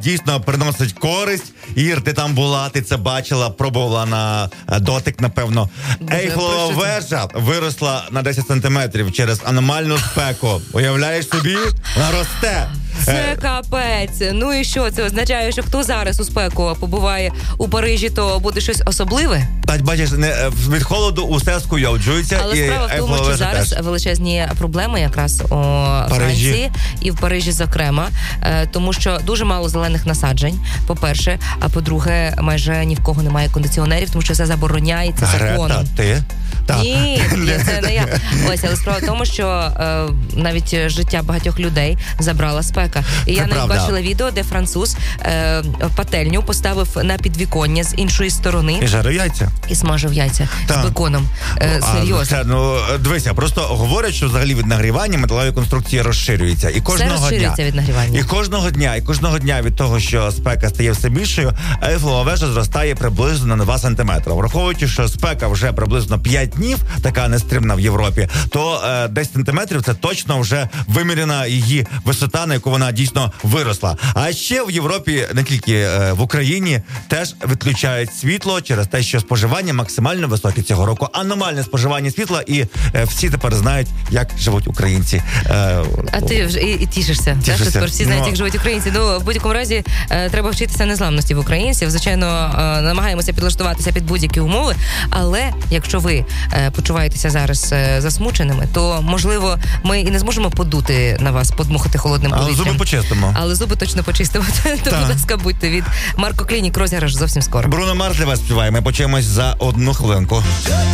дійсно приносить користь. Ір, ти там була, ти це бачила, пробувала на дотик, напевно. Ейфелева вежа виросла на 10 сантиметрів через аномальну спеку. Уявляєш собі? Вона росте. Це капець. Ну і що? Це означає, що хто зараз у спеку побуває у Парижі, то буде щось особливе? Так, бачиш, від холоду усе скуйовджується. Але справа в тому, що зараз теж величезні проблеми якраз у Франції і в Парижі, зокрема, тому що дуже мало зелених насаджень, по-перше, а по-друге, майже ні в кого немає кондиціонерів, тому що це забороняється законом. Грета, ти? Так. Ні, це не я. Ось, але справа в тому, що навіть життя багатьох людей забрала спека. І я навіть бачила відео, де француз пательню поставив на підвіконня з іншої сторони. І жарив яйця. І смажив яйця з беконом. Серйозно. Дивися, просто говорять, що взагалі від нагрівання металеві конструкції розширюються. І кожного все розширюється від нагрівання. І кожного дня від того, що спека стає все більшою, Ейфелева вежа зростає приблизно на 2 сантиметри. Враховуючи, що спека вже приблизно 5 днів, така нестримна в Європі, то 10 сантиметрів це точно вже вимірена її висота, на яку вона дійсно виросла. А ще в Європі, не тільки в Україні, теж відключають світло через те, що споживання максимально високе цього року. Аномальне споживання світла, і всі тепер знають, як живуть українці. А ти вже і тішишся. Що тепер всі знають, як живуть українці. Ну, в будь-якому разі, треба вчитися незламності в українців. Звичайно, намагаємося підлаштуватися під будь-які умови, але якщо ви почуваєтеся зараз засмученими, то, можливо, ми і не зможемо подути на вас, подмухати холодним повітрям. Але зуби почистимо. Але зуби точно почистимо. То, будь ласка, будьте від Марко Клінік. Розіграш зовсім скоро. Бруно Марс для вас співає. Ми почуємось за 1 хвилинку.